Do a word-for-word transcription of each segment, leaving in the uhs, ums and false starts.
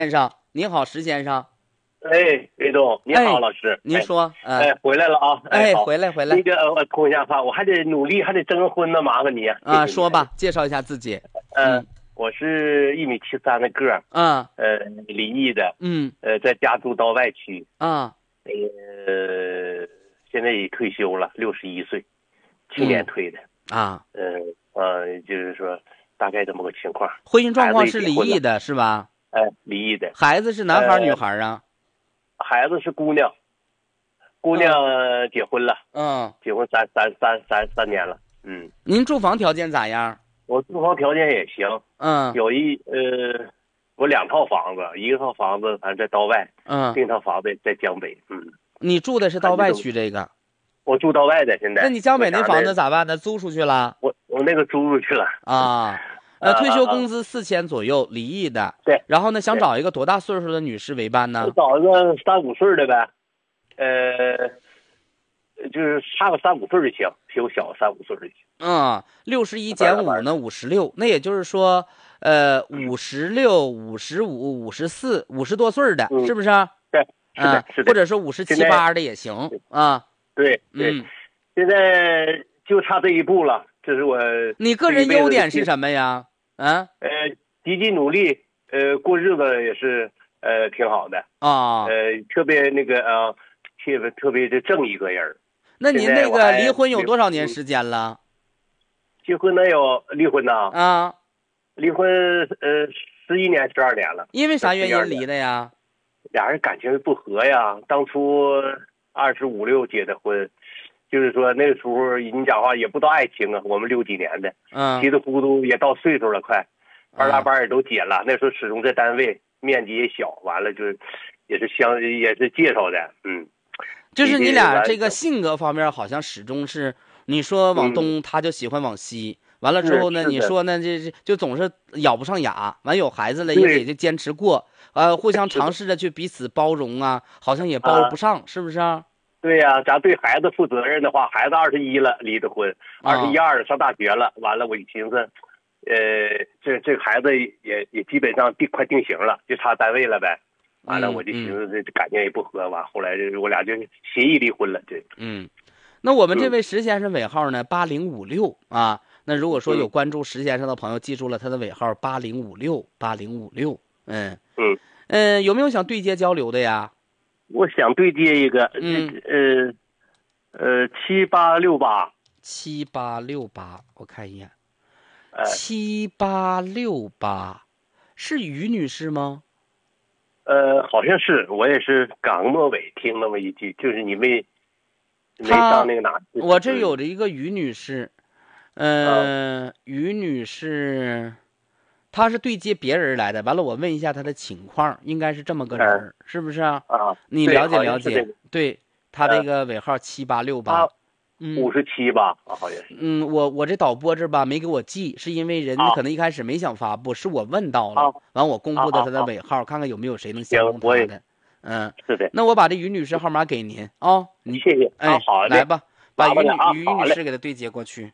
先生，您好，石先生。 哎，魏总，你好， 哎、 老师。 您说， 哎，哎回来了啊！ 哎， 好回来回来。 那个，我通一下话，我还得努力，还得征婚呢，麻烦你啊。 啊，说吧，介绍一下自己。 呃， 嗯、 我是一米七三的个儿， 啊， 呃，离异的， 嗯， 呃，在家住到外区， 啊， 那个，现在已退休了，六十一岁，去年退的。 啊， 嗯，呃，就是说大概这么个情况。 婚姻状况是离异的，是吧？ 哎，离异的。 孩子是男孩儿女孩儿啊？ 孩子是姑娘，姑娘结婚了， 嗯， 结婚三三三三三年了。嗯， 您住房条件咋样？ 我住房条件也行， 嗯有一呃，我两套房子，一个套房子反正在道外， 嗯， 另一套房子在江北。嗯， 你住的是道外区这个？ 我住道外的现在。 那你江北那房子咋办呢？租出去了？ 我我那个租出去了啊。呃，退休工资四千左右，离异的。 对。 然后呢，想找一个多大岁数的女士为伴呢？ 找一个三五岁的呗，呃，就是差个三五岁就行，比我小三五岁就行。 嗯，六十一减五呢，五十六。那也就是说，呃，五十六、五十五、五十四，五十多岁的， 嗯、 是不是？ 对，是的，是的。 或者说五十七八的也行啊。 对对、 嗯， 现在就差这一步了。这是我。 你个人优点是什么呀？啊？ 呃，积极努力，呃，过日子也是呃挺好的啊。 呃，特别那个呃，特别特别的正义个人。 那您那个离婚有多少年时间了？ 结婚能有离婚呢？ 啊， 离婚呃十一年十二年了。 因为啥原因离的呀？ 俩人感情不和呀。当初二十五六结的婚，就是说那个时候你讲话也不知道爱情啊。我们六几年的， 嗯， 稀里糊涂也到岁数了，快班拉班也都解了。那时候始终在单位，面积也小，完了就是也是相也是介绍的，嗯。 就是你俩这个性格方面好像始终是，你说往东， 嗯、 他就喜欢往西。完了之后呢，你说呢，这这就总是咬不上牙。完有孩子了，也得就坚持过，呃，互相尝试着去彼此包容啊，好像也包不上，啊、是不是啊？ 对呀、啊，咱对孩子负责任的话，孩子二十一了，离的婚，二十一二了，上大学了，完了我一寻思，呃，这这个孩子也也基本上定快定型了，就差单位了呗。完了，我就寻思这感情也不合，完后来我俩就协议离婚了。这嗯，那我们这位石先生尾号呢八零五六啊。那如果说有关注石先生的朋友，记住了他的尾号八零五六八零五六。嗯嗯嗯，有没有想对接交流的呀？ 我想对接一个， 嗯呃呃七八六八七八六八，我看一眼， 呃七八六八是于女士吗？ 呃，好像是，我也是刚末尾听那么一句，就是你没没上那个哪？ 我这有着一个于女士，呃，啊、于女士，她是对接别人来的。完了，我问一下她的情况，应该是这么个人，嗯、是不是啊？ 啊， 你了解了解？ 这个、 对，她这个尾号七八六八。 五十七吧，啊，好像是。 嗯，我我这导播这吧没给我记，是因为人家可能一开始没想发布，啊、是我问到了，完、啊、我公布的他的尾号，啊、看看有没有谁能相中他的。嗯， 是的。 那我把这于女士号码给您啊，哦、 你谢谢。 哎， 好来吧，把于女于女士给他对接过去。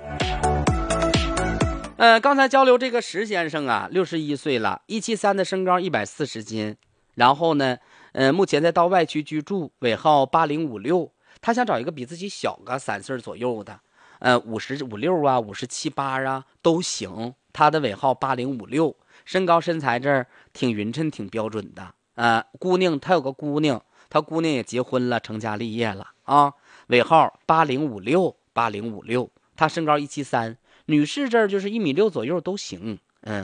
呃，刚才交流这个石先生啊，六十一岁了，一七三的身高，一百四十斤，然后呢，呃，目前在道外区居住，尾号八零五六。他想找一个比自己小个三岁左右的，呃，五十五六啊，五十七八啊都行。他的尾号八零五六，身高身材这儿挺匀称，挺标准的。呃，姑娘，他有个姑娘，他姑娘也结婚了，成家立业了啊。尾号八零五六八零五六，他身高一七三，女士这儿就是一米六左右都行。嗯。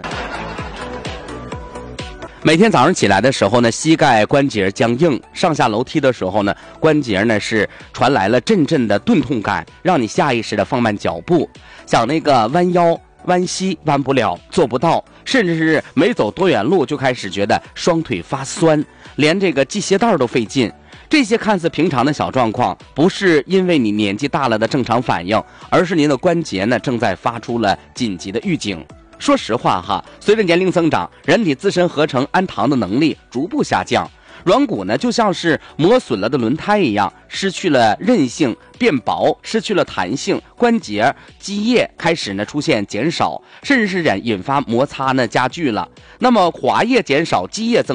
每天早上起来的时候呢，膝盖关节僵硬，上下楼梯的时候呢，关节呢是传来了阵阵的钝痛感，让你下意识的放慢脚步，想那个弯腰弯膝弯不了，做不到，甚至是没走多远路就开始觉得双腿发酸，连这个系鞋带都费劲。这些看似平常的小状况，不是因为你年纪大了的正常反应，而是您的关节呢正在发出了紧急的预警。说实话哈，随着年龄增长，人体自身合成氨糖的能力逐步下降，软骨呢就像是磨损了的轮胎一样，失去了韧性， 变薄，失去了弹性，关节积液开始呢出现减少，甚至是引发摩擦呢加剧了。那么滑液减少，积液增